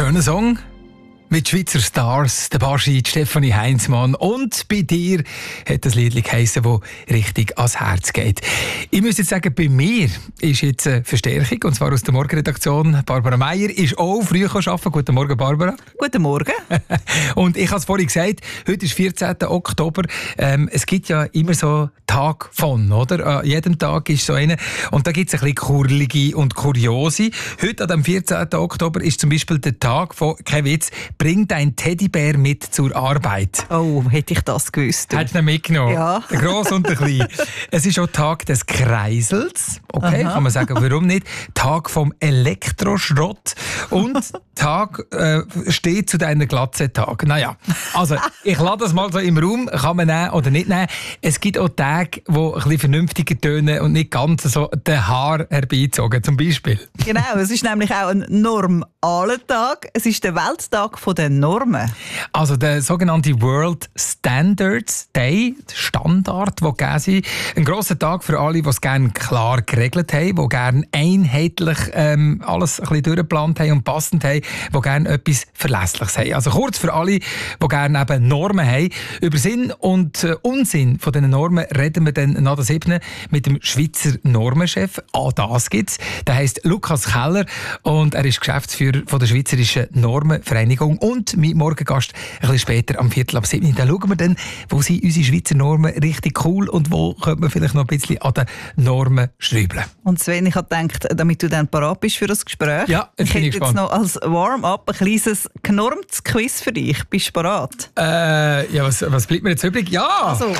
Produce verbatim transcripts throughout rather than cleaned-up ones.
Schöner Song mit Schweizer Stars, der Baschi, Stefanie Heinzmann. Und bei dir hat das Lied geheissen, das richtig ans Herz geht. Ich muss jetzt sagen, bei mir ist jetzt eine Verstärkung, und zwar aus der Morgenredaktion. Barbara Meier ist auch früh arbeiten. Guten Morgen, Barbara. Guten Morgen. Und ich habe es vorhin gesagt, heute ist vierzehnter Oktober. Ähm, es gibt ja immer so Tag von, oder? An jedem Tag ist so einer. Und da gibt es ein bisschen kurlige und kuriose. Heute, an dem vierzehnten Oktober, ist zum Beispiel der Tag von, kein Witz, bring dein Teddybär mit zur Arbeit. Oh, hätte ich das gewusst. Hättest du ihn mitgenommen? Ja. Der Gross und der Klein. Es ist auch Tag des Kreisels. Okay, Aha. kann man sagen, warum nicht? Tag vom Elektroschrott. Und Tag äh, steht zu deiner Glatze-Tag. Naja, also ich lasse das mal so im Raum. Kann man nehmen oder nicht nehmen. Es gibt auch Tage, die ein bisschen vernünftiger tönen und nicht ganz so den Haar herbeizogen, zum Beispiel. Genau, es ist nämlich auch ein normaler Tag. Es ist der Welttag der Normen. Also der sogenannte World Standards Day, Standard, der gegeben sind. Ein grosser Tag für alle, die es gerne klar geregelt haben, die gerne einheitlich ähm, alles ein bisschen durchgeplant haben und passend haben, die gerne etwas Verlässliches haben. Also kurz für alle, die gerne eben Normen haben. Über Sinn und äh, Unsinn von diesen Normen reden wir dann nach der siebten mit dem Schweizer Normenchef. Ah, das gibt's. Der heisst Lukas Keller und er ist Geschäftsführer von der Schweizerischen Normenvereinigung. Und mein Morgengast ein bisschen später, am Viertel ab sieben. Da schauen wir dann, wo sind unsere Schweizer Normen richtig cool und wo könnte man vielleicht noch ein bisschen an den Normen schrauben. Und Sven, ich habe gedacht, damit du dann parat bist für das Gespräch, ja, jetzt ich bin hätte ich jetzt gespannt. noch als Warm-up ein kleines genormtes Quiz für dich. Bist du parat? Äh, ja, was, was bleibt mir jetzt übrig? Ja! Also,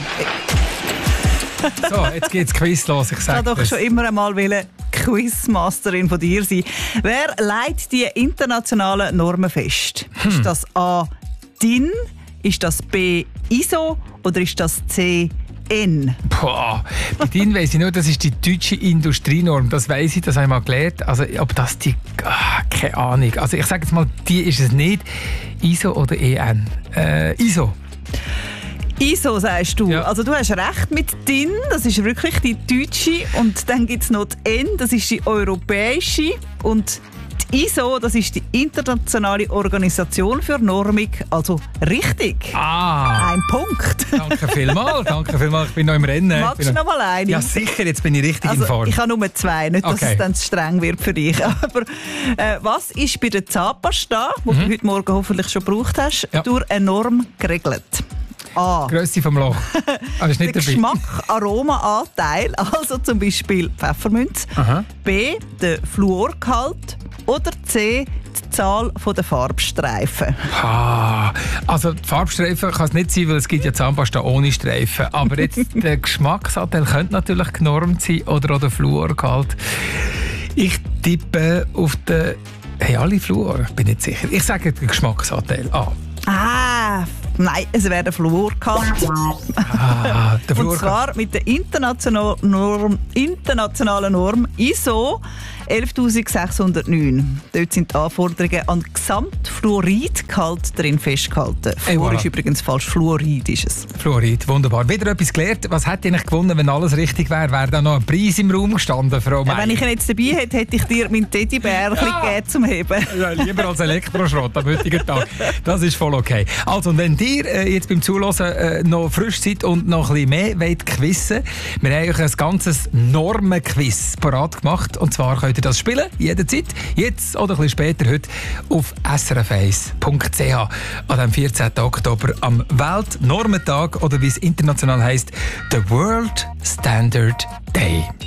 So, jetzt geht's Quiz los, ich ich sage wollte doch das. schon immer einmal Quizmasterin von dir sein. Wer leitet die internationalen Normen fest? Hm. Ist das A. D I N? Ist das B. I S O? Oder ist das C. N? Boah, bei denen weiss ich nur, das ist die deutsche Industrienorm. Das weiss ich, das habe ich mal gelernt. Also, ob das die... Ah, keine Ahnung. Also, ich sage jetzt mal, die ist es nicht. I S O oder E N? Äh, I S O. I S O sagst du. Ja. Also du hast recht mit D I N, das ist wirklich die deutsche. Und dann gibt es noch die N, das ist die europäische. Und die I S O, das ist die internationale Organisation für Normung. Also richtig. Ah, Ein Punkt. danke vielmals. Danke vielmals, ich bin noch im Rennen. Magst du Bin noch mal eine? Ja, sicher, jetzt bin ich richtig Also, in Form. ich habe nur zwei, nicht, dass Okay. es dann zu streng wird für dich. Aber äh, was ist bei der Zahnpasta, die Mhm. du heute Morgen hoffentlich schon gebraucht hast, Ja. durch eine Norm geregelt? A. Grösse vom Loch. Ah, ist nicht Der dabei. Geschmack, Aromaanteil, also zum Beispiel Pfefferminz. Aha. B. Der Fluorgehalt. Oder C. Die Zahl der Farbstreifen. Ah, also die Farbstreifen kann es nicht sein, weil es gibt ja Zahnpasta ohne Streifen. Aber jetzt der Geschmacksanteil könnte natürlich genormt sein oder auch der Fluorgehalt. Ich tippe auf den... Hey, alle Fluor? Ich bin nicht sicher. Ich sage den Geschmacksanteil. Ah, Ah, nein, es wäre der Fluorgehalt. ah der Und Fluorgehalt. zwar mit der internationalen Norm, internationalen Norm I S O elftausendsechshundertneun. Dort sind die Anforderungen an Gesamtfluoridgehalt drin festgehalten. Ey, Fluor voilà. ist übrigens falsch, Fluorid ist es. Fluorid, wunderbar. Wieder etwas gelernt. Was hätte ich eigentlich gewonnen, wenn alles richtig wäre? Wäre da noch ein Preis im Raum gestanden, Frau Meier? Ja, wenn ich ihn jetzt dabei hätte, hätte ich dir meinen Teddybär ein bisschen Ja. gegeben zum Heben. Ja, lieber als Elektroschrott am heutigen Tag. Das ist voll okay. Also, und wenn ihr äh, jetzt beim Zuhören äh, noch frisch seid und noch ein bisschen mehr wollt quizzen, wir haben euch ein ganzes Normenquiz parat gemacht. Und zwar könnt ihr das spielen, jederzeit, jetzt oder ein bisschen später heute, auf s r f eins punkt c h an dem vierzehnten Oktober am Weltnormentag oder wie es international heisst, the World Standard Day.